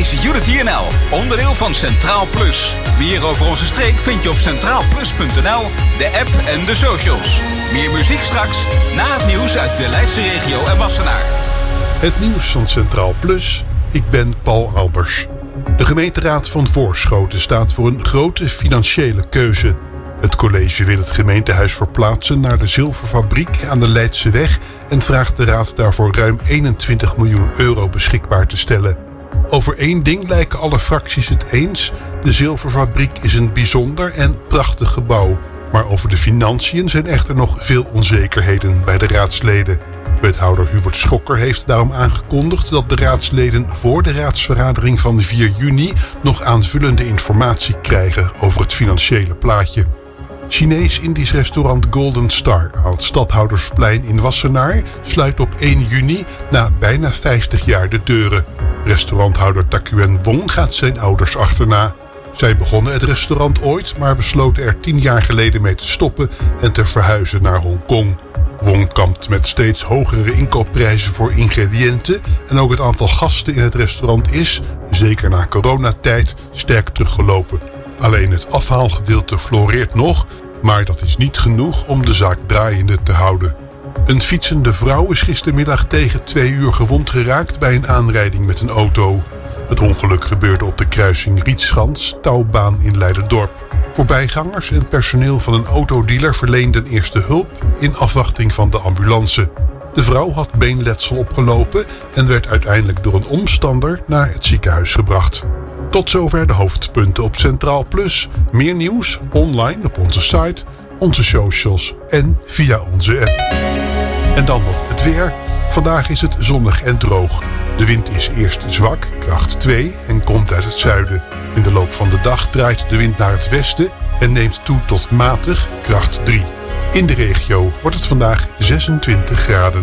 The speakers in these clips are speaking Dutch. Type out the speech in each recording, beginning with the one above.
is Unity NL, onderdeel van Centraal Plus. Meer over onze streek vind je op centraalplus.nl, de app en de socials. Meer muziek straks, na het nieuws uit de Leidse regio en Wassenaar. Het nieuws van Centraal Plus. Ik ben Paul Albers. De gemeenteraad van Voorschoten staat voor een grote financiële keuze. Het college wil het gemeentehuis verplaatsen naar de zilverfabriek aan de Leidseweg en vraagt de raad daarvoor ruim 21 miljoen euro beschikbaar te stellen. Over één ding lijken alle fracties het eens. De zilverfabriek is een bijzonder en prachtig gebouw. Maar over de financiën zijn echter nog veel onzekerheden bij de raadsleden. Wethouder Hubert Schokker heeft daarom aangekondigd dat de raadsleden voor de raadsvergadering van 4 juni nog aanvullende informatie krijgen over het financiële plaatje. Chinees-Indisch restaurant Golden Star aan het Stadhoudersplein in Wassenaar sluit op 1 juni na bijna 50 jaar de deuren. Restauranthouder Takuen Wong gaat zijn ouders achterna. Zij begonnen het restaurant ooit, maar besloten er 10 jaar geleden mee te stoppen en te verhuizen naar Hongkong. Wong kampt met steeds hogere inkoopprijzen voor ingrediënten en ook het aantal gasten in het restaurant is, zeker na coronatijd, sterk teruggelopen. Alleen het afhaalgedeelte floreert nog, maar dat is niet genoeg om de zaak draaiende te houden. Een fietsende vrouw is gistermiddag tegen 2 uur gewond geraakt bij een aanrijding met een auto. Het ongeluk gebeurde op de kruising Rietschans, Touwbaan in Leiderdorp. Voorbijgangers en personeel van een autodealer verleenden eerste hulp in afwachting van de ambulance. De vrouw had beenletsel opgelopen en werd uiteindelijk door een omstander naar het ziekenhuis gebracht. Tot zover de hoofdpunten op Centraal Plus. Meer nieuws online op onze site, onze socials en via onze app. En dan nog het weer. Vandaag is het zonnig en droog. De wind is eerst zwak, kracht 2 en komt uit het zuiden. In de loop van de dag draait de wind naar het westen en neemt toe tot matig, kracht 3. In de regio wordt het vandaag 26 graden.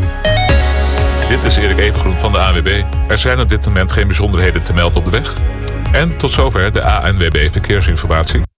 Dit is Erik Evengroen van de ANWB. Er zijn op dit moment geen bijzonderheden te melden op de weg. En tot zover de ANWB Verkeersinformatie.